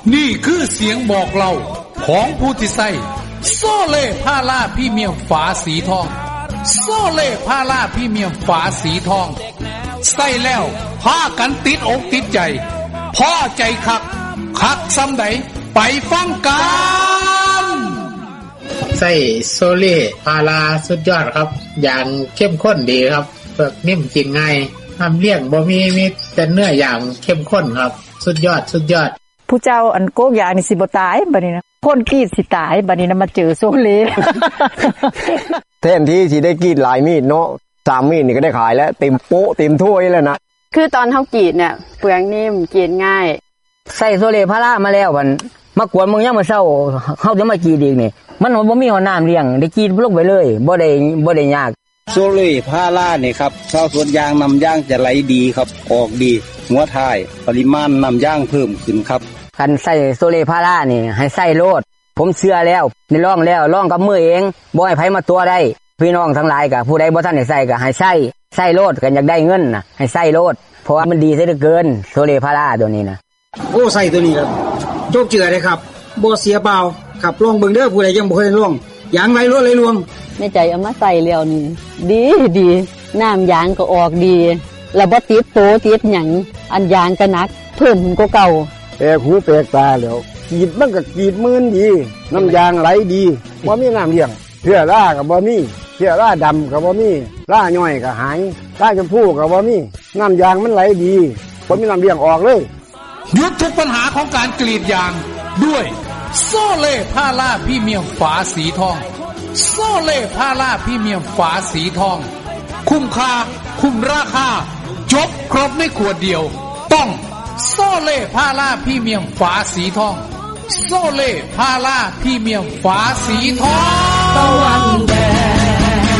นี่คือเสียงบอกเล่าของผู้ที่ใส่โซเล่พาราพรีเมียมฝาสีทองโซเล่พาราพรีเมียมฝาสีทองใส่แล้วพากันติดอกติดใจพอใจคักซ้ำใดไปฟังกันใส่โซเล่พาราสุดยอดครับอย่างเข้มข้นดีครับเปลือกนิ่มกินง่ายทำเลี้ยงบ่มีแต่เนื้ออย่างเข้มข้นครับสุดยอดผู้เจ้าอันโกกยานี่สิบ่ตายบัดนี้นะคนกรีดสิตายบัดนี้นะมาเจอโซเล่แทนที่สิได้กรีดหลายมีดเนาะ3มีดนี่ก็ได้ขายแล้วเต็มโป๊ะเต็มถ้วยแล้วนะคือตอนเฮากรีดเนี่ยเปลือกนิ่มกรีดง่ายใส่โซเล่พารามาแล้วมันมากวนมึงยามมื้อเช้าเฮาจะมากรีดอีกนี่มันบ่มีน้ำเลี้ยงได้กรีดลงไปเลยบ่ได้ยากโซเล่พารานี่ครับชาวสวนยางนำยางจะไหลดีครับออกดีหัวท้ายปริมาณนำยางเพิ่มขึ้นครับคันใส่โซเล่พารานี่ให้ใส่โลดผมเชื่อแล้วได้ลองกับมือเองบ่ให้ไผมาตัวได้พี่น้องทั้งหลายก็ผู้ใดบ่ทันได้ใส่ก็ให้ใส่โลดกันอยากได้เงินน่ะให้ใส่โลดเพราะว่ามันดีซะเหลือเกินโซเล่พาราตัวนี้นะโอ้ใส่ตัวนี้ครับโจกเจือเลยครับบ่เสียเปล่าขับลองเบิ่งเด้อผู้ใดยังบ่เคยลองยางไหลรวดไหลรวงในใจเอามาใส่แล้วนี่ดีน้ำยางก็ออกดีแล้วบ่ติดโตติดหยังอันยางก็หนักเพิ่มกว่าเก่าแปลกหูแปลกตาแล้วกรีดมันก็กรีดมื่นดีน้ำยางไหลดีบ่มีน้ำเลี้ยงเชื้อราก็บ่มีเชื้อราดำก็บ่มีราย่อยก็หายราชมพูก็บ่มีน้ำยางมันไหลดีบ่มีน้ำเลี้ยงออกเลยหยุดทุกปัญหาของการกรีดยางด้วยโซเล่พาราพรีเมียมฝาสีทองโซเล่พาราพรีเมียมฝาสีทองคุ้มค่าคุ้มราคาจบครบในขวดเดียวต้องโซเล่พาราพรีเมียมฝาสีทองโซเล่พาราพรีเมียมฝาสีทองตะวันแดง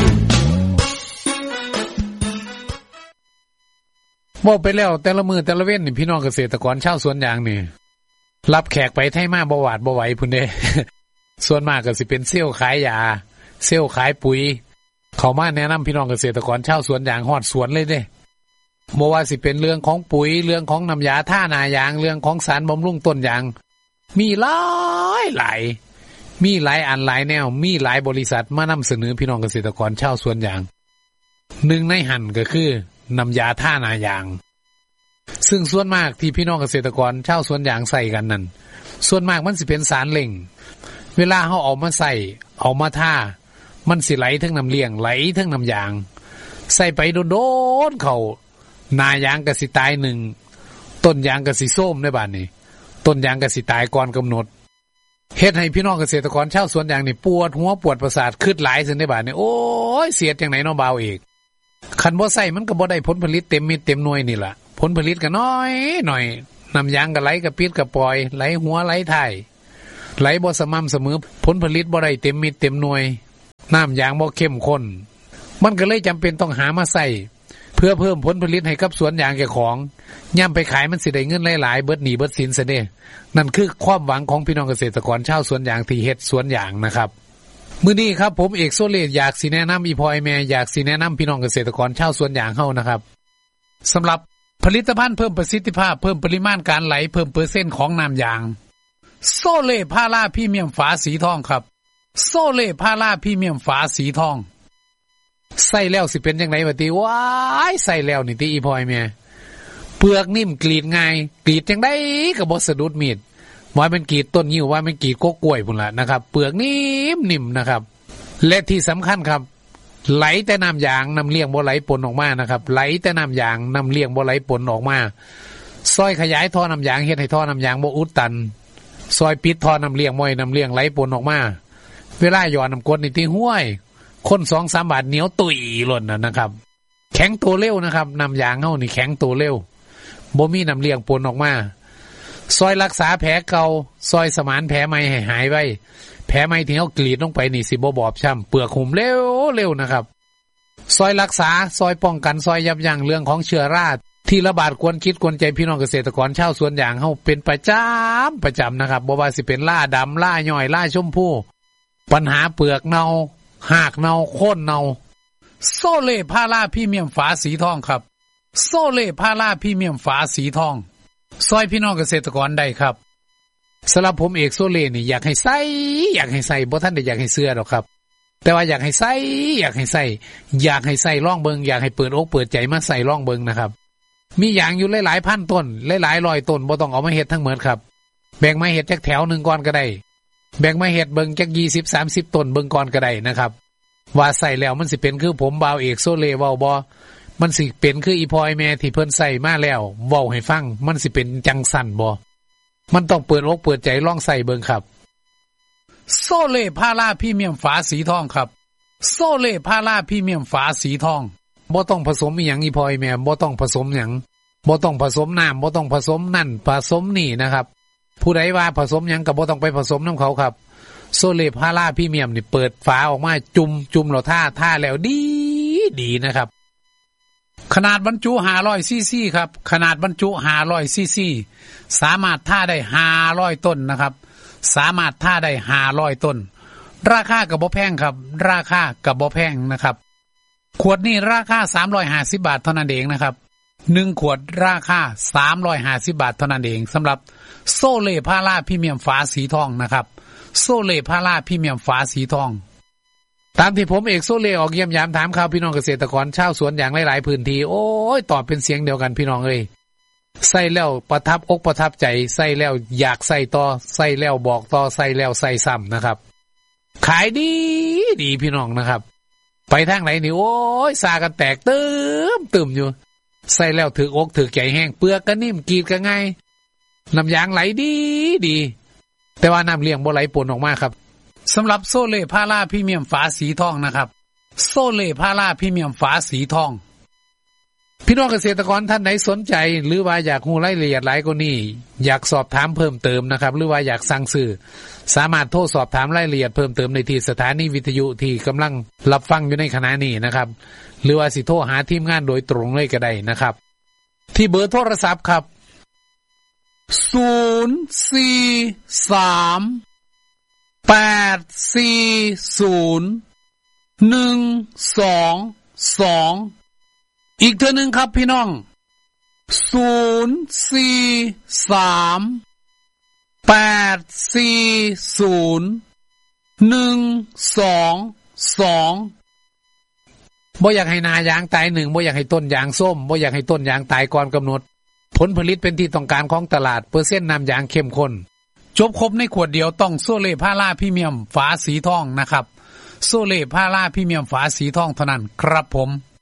บอกไปแล้วแต่ละมือแต่ละเว้นนี่พี่น้องเกษตรกรชาวสวนยางนี่รับแขกไปไทยมาบ่หวาดบ่ไหวพุ่นเด้ ส่วนมากก็สิเป็นเซลล์ขายยาเซลล์ขายปุ๋ยเขามาแนะนำพี่น้องเกษตรกรชาวสวนยางฮอดสวนเลยเด้บ่ว่าสิเป็นเรื่องของปุ๋ยเรื่องของน้ำยาท่าหน้ายางเรื่องของสารบำรุงต้นยางมีหลายมีหลายอันหลายแนวมีหลายบริษัทมานำเสนอพี่น้องเกษตรกรชาวสวนยางหนึ่งในหันก็คือน้ำยาท่าหน้ายางซึ่งส่วนมากที่พี่น้องเกษตรกรชาวสวนยางใส่กันนั่นส่วนมากมันสิเป็นสารเล่งเวลาเฮาเอามาใส่เอามาท่ามันสิไหลทั้งน้ำเลี้ยงไหลทั้งน้ำยางใส่ไปโดนๆเขาหน้ายางก็สิตายหนึ่งต้นยางก็สิส้มในบ้านนี้ต้นยางก็สิตายก่อนกำหนดเฮ็ดให้พี่น้องเกษตรกรชาวสวนยางนี่ปวดหัวปวดประสาทคิดหลายซื่อในบ้านนี้โอ้ยเสียจังไหนเนาะบ่าวเอกคันบ่ใส่มันก็บ่ได้ผลผลิตเต็มเม็ดเต็มหน่วยนี่ล่ะผลผลิตก็น้อยน้ำยางก็ไหลกระปิดกระปล่อยไหลหัวไหลท้ายไหลบ่สม่ำเสมอผลผลิตบ่ได้เต็มเม็ดเต็มหน่วยน้ำยางบ่เข้มข้นมันก็เลยจำเป็นต้องหามาใส่เพื่อเพิ่มผลผลิตให้กับสวนยางแก่ของย่ำไปขายมันสิได้เงินหลายๆเบิดหนี้เบิดสินซะเด้นั่นคือความหวังของพี่น้องเกษตรกรชาวสวนยางที่เฮ็ดสวนยางนะครับมื้อนี้ครับผมเอกโซเลตอยากสิแนะนำอีพ่อไอ้แม่อยากสิแนะนำพี่น้องเกษตรกรชาวสวนยางเฮานะครับสำหรับผลิตภัณฑ์เพิ่มประสิทธิภาพเพิ่มปริมาณการไหลเพิ่มเปอร์เซ็นต์ของน้ำยางโซเล่พาราพรีเมียมฝาสีทองครับโซเล่พาราพรีเมียมฝาสีทองใส่แล้วสิเป็นจังได๋ว่าติว้ายใส่แล้วนี่ติอีพ่อไอ้แม่เปลือกนิ่มกรีดง่ายกรีดจังได๋ก็บ่สะดุดมีดว่ามันกรีดต้นยิ้วว่ามันกรีดกกล้วยพุ่นล่ะนะครับเปลือกนิ่มนะครับและที่สำคัญครับไหลแต่น้ำยางน้ำเลี้ยงบ่ไหลปนออกมานะครับไหลแต่น้ำยางน้ำเลี้ยงบ่ไหลปนออกมาซอยขยายท่อน้ำยางเฮ็ดให้ท่อน้ำยางบ่อุดตันซอยปิดท่อน้ำเลี้ยงบ่ให้น้ำเลี้ยงไหลปนออกมาเวลาหยอดน้ำกรดนี่ที่ห้วยคน 2-3 บาทเหนียวตุยหล่นนะครับแข็งตัวเร็วนะครับน้ำยางเฮานี่แข็งตัวเร็วบ่มีน้ำเลี้ยงปนออกมาซอยรักษาแผลเก่าซอยสมานแผลใหม่ให้หายไว้แผลใหม่ที่เฮากรีดลงไปนี่สิบ่บอบช้ำเปลือกหุ่มเร็วนะครับซอยรักษาซอยป้องกันซอยยับยั้งเรื่องของเชื้อราที่ระบาดกวนคิดกวนใจพี่น้องเกษตรกรชาวสวนยางเฮาเป็นประจำนะครับบ่ว่าสิเป็นล่าดำล่าย่อยล่าชมพูปัญหาเปลือกเน่าหากเน่าโค่นเน่าโซเล่พาราพรีเมียมฝาสีทองครับโซเล่พาราพรีเมียมฝาสีทองซอยพี่น้องเกษตรกรได้ครับสำหรับผมเอกโซเล่นี่อยากให้ใส่บ่ท่านได้อยากให้เสื้อหรอกครับแต่ว่าอยากให้ใส่ลองเบิงอยากให้เปิดอกเปิดใจมาใส่ลองเบิงนะครับมีอย่างอยู่หลายๆพันต้นหลายๆร้อยต้นบ่ต้องเอามาเฮ็ดทั้งหมดครับแบ่งมาเฮ็ดจักแถวนึงก่อนก็ได้แบ่งมาเฮ็ดเบิงจัก20-30ต้นเบิงก่อนก็ได้นะครับว่าใส่แล้วมันสิเป็นคือผมบ่าวเอกโซเล่เว้าบ่มันสิเป็นคืออีพ่อไอแม่ที่เพิ่นใส่มาแล้วเว้าให้ฟังมันสิเป็นจังสั่นบ่มันต้องเปิดอกเปิดใจลองใส่เบิงครับโซเล่พาราพรีเมียมฝาสีทองครับโซเล่พาราพรีเมียมฝาสีทองบ่ต้องผสมอีหยังอีพ่อไอแม่บ่ต้องผสมหยังบ่ต้องผสมน้ำบ่ต้องผสมนั่นผสมนี่นะครับผู้ใดว่าผสมหยังก็บ่ต้องไปผสมน้ำเขาครับโซเล่พาราพรีเมียมนี่เปิดฝาออกมาจุ่มแล้วท่าแล้วดีนะครับขนาดบรรจุ500ซีซีครับขนาดบรรจุ500ซีซีสามารถท่าได้500ต้นนะครับสามารถท่าได้500ต้นราคาก็บ่แพงครับราคาก็บ่แพงนะครับขวดนี้ราคา350บาทเท่านั้นเองนะครับ1ขวดราคา350บาทเท่านั้นเองสำหรับโซเล่พาราพรีเมียมฝาสีทองนะครับโซเล่พาราพรีเมียมฝาสีทองตามที่ผมเอกโซเล่ออกเยี่ยมยามถามข่าวพี่น้องเกษตรกรชาวสวนอย่างหลายๆพื้นที่โอ้ยตอบเป็นเสียงเดียวกันพี่น้องเอ้ยใส่แล้วประทับอกประทับใจใส่แล้วอยากใส่ต่อใส่แล้วบอกต่อใส่แล้วใส่ซ้ำนะครับขายดีพี่น้องนะครับไปทางไหนนี่โอ้ยสากันแตกตึมอยู่ใส่แล้วถืออกถือใจแห้งเปลือกก็นิ่มกรีดก็ง่ายน้ำยางไหลดีแต่ว่าน้ำเลี้ยงบ่ไหลปนออกมาครับสำหรับโซเล่พาราพรีเมียมฝาสีทองนะครับโซเล่พาราพรีเมียมฝาสีทองพี่น้องเกษตรกรท่านไหนสนใจหรือว่าอยากรู้รายละเอียดหลายกว่านี้อยากสอบถามเพิ่มเติมนะครับหรือว่าอยากสั่งซื้อสามารถโทรสอบถามรายละเอียดเพิ่มเติมในที่สถานีวิทยุที่กำลังรับฟังอยู่ในขณะนี้นะครับหรือว่าสิโทรหาทีมงานโดยตรงเลยก็ได้นะครับที่เบอร์โทรศัพท์ครับ043-840-122อีกเท่านึงครับพี่น้อง043-840-122บ่อยากให้นายางตาย1บ่อยากให้ต้นยางส้มบ่อยากให้ต้นยางตายก่อนกำหนดผลผลิตเป็นที่ต้องการของตลาดเปอร์เซ็นต์น้ำยางเข้มข้นจบครบในขวดเดียวต้องโซเล่พาราพรีเมียมฝาสีทองนะครับโซเล่พาราพรีเมียมฝาสีทองเท่านั้นครับผม